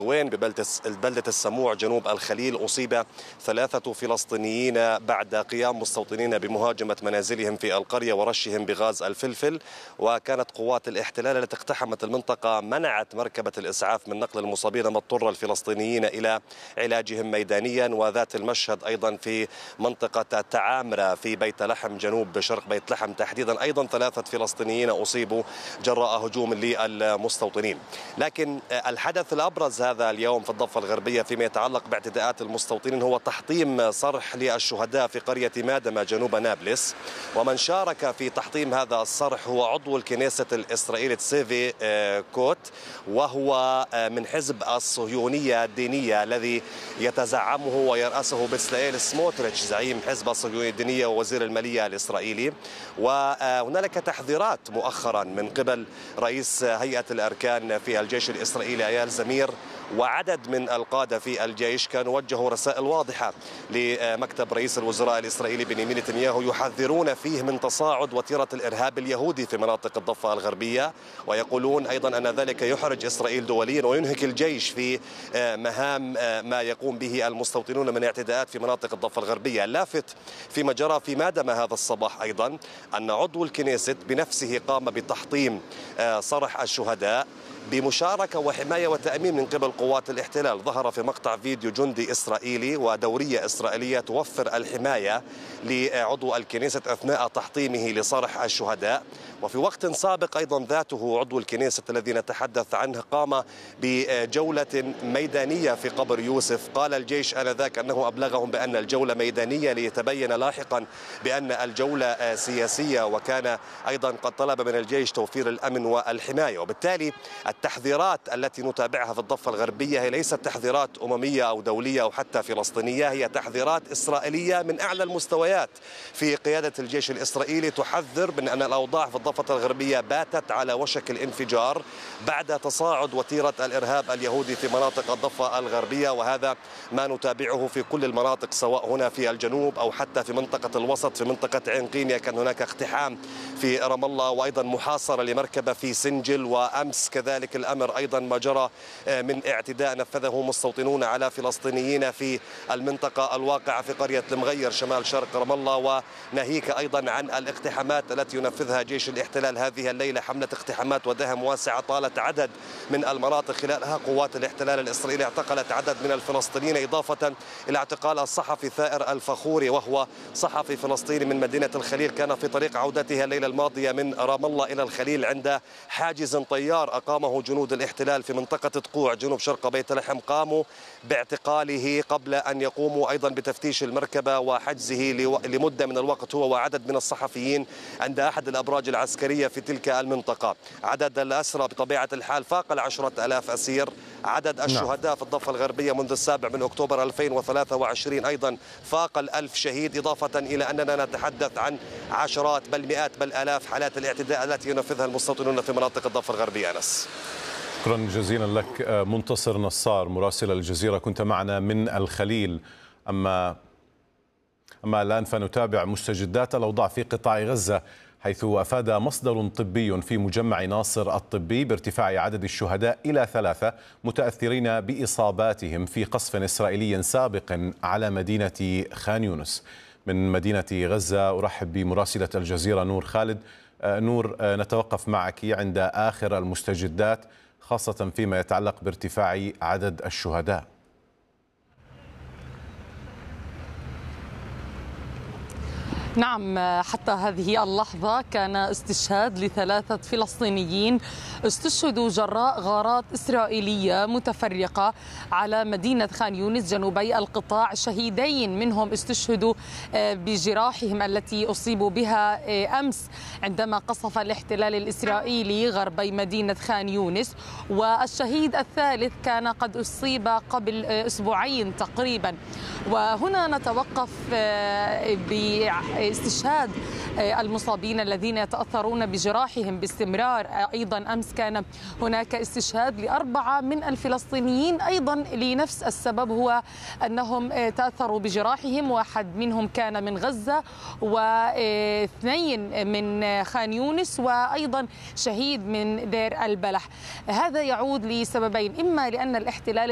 وين ببلدة السموع جنوب الخليل أصيب 3 فلسطينيين بعد قيام مستوطنين بمهاجمة منازلهم في القرية ورشهم بغاز الفلفل. وكانت قوات الاحتلال التي اقتحمت المنطقة منعت مركبة الإسعاف من نقل المصابين، ما اضطر الفلسطينيين إلى علاجهم ميدانيا. وذات المشهد أيضا في منطقة تعامرة في بيت لحم جنوب شرق بيت لحم تحديدا، أيضا 3 فلسطينيين أصيبوا جراء هجوم للمستوطنين. لكن الحدث الأبرز هذا اليوم في الضفة الغربية فيما يتعلق باعتداءات المستوطنين هو تحطيم صرح للشهداء في قرية مادمة جنوب نابلس. ومن شارك في تحطيم هذا الصرح هو عضو الكنيسة الإسرائيلية تسيفي كوت، وهو من حزب الصهيونية الدينية الذي يتزعمه ويرأسه بسلائيل سموتريتش زعيم حزب الصهيونية الدينية ووزير المالية الإسرائيلي. وهنالك تحذيرات مؤخرا من قبل رئيس هيئة الأركان في الجيش الإسرائيلي أيال زمير وعدد من القادة في الجيش كانوا وجهوا رسائل واضحة لمكتب رئيس الوزراء الإسرائيلي بنيامين نتنياهو يحذرون فيه من تصاعد وتيرة الإرهاب اليهودي في مناطق الضفة الغربية، ويقولون أيضا أن ذلك يحرج إسرائيل دوليا وينهك الجيش في مهام ما يقوم به المستوطنون من اعتداءات في مناطق الضفة الغربية. اللافت فيما جرى في مادمة هذا الصباح أيضا أن عضو الكنيست بنفسه قام بتحطيم صرح الشهداء بمشاركة وحماية وتأمين من قبل قوات الاحتلال. ظهر في مقطع فيديو جندي إسرائيلي ودورية إسرائيلية توفر الحماية لعضو الكنيسة أثناء تحطيمه لصرح الشهداء. وفي وقت سابق أيضا ذاته عضو الكنيسة الذي نتحدث عنه قام بجولة ميدانية في قبر يوسف. قال الجيش آنذاك أنه أبلغهم بأن الجولة ميدانية، ليتبين لاحقا بأن الجولة سياسية، وكان أيضا قد طلب من الجيش توفير الأمن والحماية. وبالتالي التحذيرات التي نتابعها في الضفة الغربية هي ليست تحذيرات أممية أو دولية أو حتى فلسطينية، هي تحذيرات إسرائيلية من أعلى المستويات في قيادة الجيش الإسرائيلي تحذر من أن الأوضاع في الضفة الغربية باتت على وشك الانفجار بعد تصاعد وتيرة الإرهاب اليهودي في مناطق الضفة الغربية. وهذا ما نتابعه في كل المناطق سواء هنا في الجنوب أو حتى في منطقة الوسط. في منطقة عين قينيا كان هناك اقتحام في رام الله، وأيضا محاصرة لمركبة في سنجل، وأمس كذلك الأمر أيضا ما جرى من اعتداء نفذه مستوطنون على فلسطينيين في المنطقة الواقعة في قرية المغير شمال شرق رام الله. وناهيك أيضا عن الاقتحامات التي ينفذها جيش الاحتلال هذه الليلة، حملة اقتحامات ودهم واسعة طالت عدد من المناطق، خلالها قوات الاحتلال الإسرائيلي اعتقلت عدد من الفلسطينيين، إضافة إلى اعتقال الصحفي ثائر الفخوري، وهو صحفي فلسطيني من مدينة الخليل كان في طريق عودته الليلة الماضية من رام الله إلى الخليل عند حاجز طيار أقامه جنود الاحتلال في منطقة تقوع جنوب شرق بيت لحم. قاموا باعتقاله قبل أن يقوموا أيضا بتفتيش المركبة وحجزه لمدة من الوقت هو وعدد من الصحفيين عند أحد الأبراج العسكرية في تلك المنطقة. عدد الأسرى بطبيعة الحال فاق 10,000 أسير. عدد الشهداء في الضفة الغربية منذ 7 أكتوبر 2023 أيضا فاق 1000 شهيد، إضافة إلى أننا نتحدث عن عشرات بل مئات بل آلاف حالات الاعتداء التي ينفذها المستوطنون في مناطق الضفة الغربية. أنس، شكرا جزيلا لك منتصر نصار مراسل الجزيرة، كنت معنا من الخليل. أما الآن فنتابع مستجدات الأوضاع في قطاع غزة، حيث أفاد مصدر طبي في مجمع ناصر الطبي بارتفاع عدد الشهداء إلى 3 متأثرين بإصاباتهم في قصف إسرائيلي سابق على مدينة خان يونس. من مدينة غزة أرحب بمراسلة الجزيرة نور خالد. نور، نتوقف معك عند آخر المستجدات خاصة فيما يتعلق بارتفاع عدد الشهداء. نعم، حتى هذه اللحظة كان استشهاد ل3 فلسطينيين استشهدوا جراء غارات إسرائيلية متفرقة على مدينة خان يونس جنوبي القطاع. شهيدين منهم استشهدوا بجراحهم التي أصيبوا بها أمس عندما قصف الاحتلال الإسرائيلي غربي مدينة خان يونس، والشهيد الثالث كان قد أصيب قبل أسبوعين تقريبا. وهنا نتوقف باستشهاد المصابين الذين يتأثرون بجراحهم باستمرار. أيضا أمس كان هناك استشهاد ل4 من الفلسطينيين أيضا لنفس السبب، هو أنهم تأثروا بجراحهم. واحد منهم كان من غزة و2 من خان يونس وأيضا شهيد من دير البلح. هذا يعود لسببين، إما لأن الاحتلال